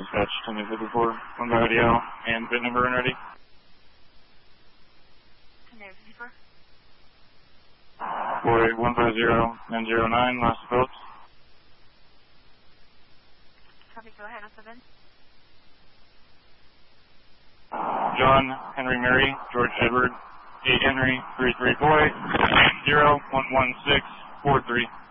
Dispatch 1054, 1 by audio, and bit number and ready. 1054. Boy 150-909, last vote. Copy, go ahead, what's the VIN? John, Henry Mary, George Edward, 8 Henry, 33 Boy, 011643.